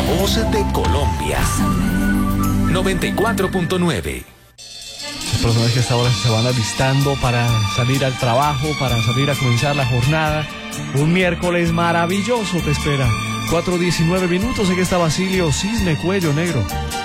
voz de Colombia. 94.9. Las personas que hasta ahora se van alistando para salir al trabajo, para salir a comenzar la jornada. Un miércoles maravilloso te espera. 4:19. Aquí está Basilio Cisne Cuello Negro.